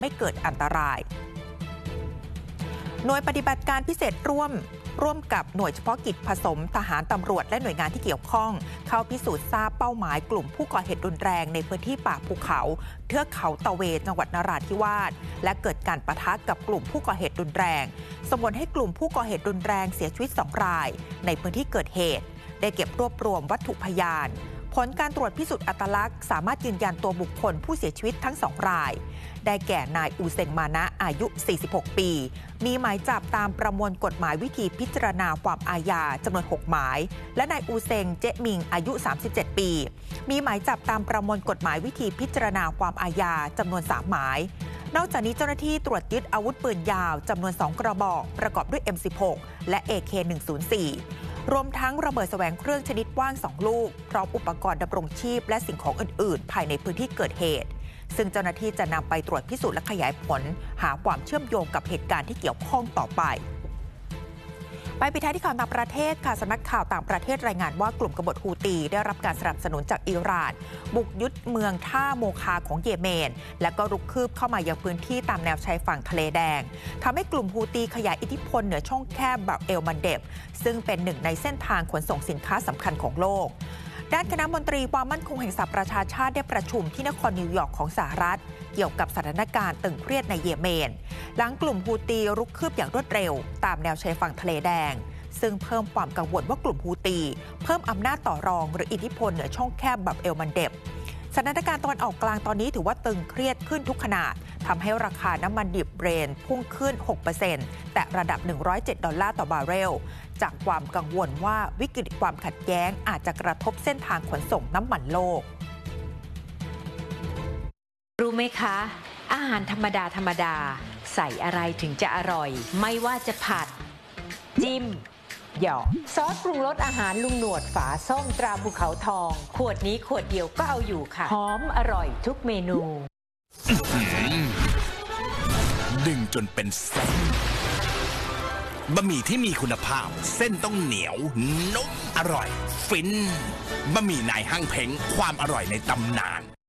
ไม่เกิดอันตรายหน่วยปฏิบัติการพิเศษร่วมกับหน่วยเฉพาะกิจผสมทหารตำรวจและหน่วยงานที่เกี่ยวข้องเข้าพิสูจน์ทราบเป้าหมายกลุ่มผู้ก่อเหตุรุนแรงในพื้นที่ป่าภูเขาเทือกเขาตะเวจังหวัดนราธิวาสและเกิดการปะทะกับกลุ่มผู้ก่อเหตุรุนแรงส่งผลให้กลุ่มผู้ก่อเหตุรุนแรงเสียชีวิต2 รายในพื้นที่เกิดเหตุได้เก็บรวบรวมวัตถุพยานผลการตรวจพิสูจน์อัตลักษณ์สามารถยืนยันตัวบุคคลผู้เสียชีวิตทั้ง2 รายได้แก่นายอูเซงมานะอายุ46 ปีมีหมายจับตามประมวลกฎหมายวิธีพิจารณาความอาญาจำนวน6 หมายและนายอูเซงเจมิงอายุ37 ปีมีหมายจับตามประมวลกฎหมายวิธีพิจารณาความอาญาจำนวน3 หมายนอกจากนี้เจ้าหน้าที่ตรวจยึดอาวุธปืนยาวจำนวน2 กระบอกประกอบด้วย M16 และ AK104 รวมทั้งระเบิดแสวงเครื่องชนิดว่าง2 ลูกพร้อมอุปกรณ์ดำรงชีพและสิ่งของอื่นๆภายในพื้นที่เกิดเหตุซึ่งเจ้าหน้าที่จะนำไปตรวจพิสูจน์และขยายผลหาความเชื่อมโยงกับเหตุการณ์ที่เกี่ยวข้องต่อไปปิดท้ายที่ข่าวต่างประเทศค่ะสำนักข่าวต่างประเทศรายงานว่ากลุ่มกบฏฮูตีได้รับการสนับสนุนจากอิหร่านบุกยึดเมืองท่าโมคาของเยเมนและก็รุกคืบเข้ามายังพื้นที่ตามแนวชายฝั่งทะเลแดงทำให้กลุ่มฮูตีขยายอิทธิพลเหนือช่องแคบบับเอลมันเดบซึ่งเป็นหนึ่งในเส้นทางขนส่งสินค้าสำคัญของโลกด้านคณะมนตรีความมั่นคงแห่งสหประชาชาติได้ประชุมที่นครนิวยอร์กของสหรัฐเกี่ยวกับสถานการณ์ตึงเครียดในเยเมนหลังกลุ่มฮูตีรุกคืบอย่างรวดเร็วตามแนวชายฝั่งทะเลแดงซึ่งเพิ่มความกังวลว่ากลุ่มฮูตีเพิ่มอำนาจต่อรองหรืออิทธิพลเหนือช่องแคบบับเอลมันเดบสถานการณ์ตะวันออกกลางตอนนี้ถือว่าตึงเครียดขึ้นทุกขณะทำให้ราคาน้ำมันดิบเบรนท์พุ่งขึ้น 6% แต่ระดับ$107ต่อบาร์เรลจากความกังวลว่าวิกฤตความขัดแย้งอาจจะกระทบเส้นทางขนส่งน้ำมันโลกรู้ไหมคะอาหารธรรมดาใส่อะไรถึงจะอร่อยไม่ว่าจะผัดจิ้มหยอกซอสปรุงรสอาหารลุงหนวดฝาส้มตราภูเขาทองขวดนี้ขวดเดียวก็เอาอยู่ค่ะหอมอร่อยทุกเมนูดึงจนเป็นเส้นบะหมี่ที่มีคุณภาพเส้นต้องเหนียวนุ่มอร่อยฟินบะหมี่นายห้างเพ้งความอร่อยในตำนาน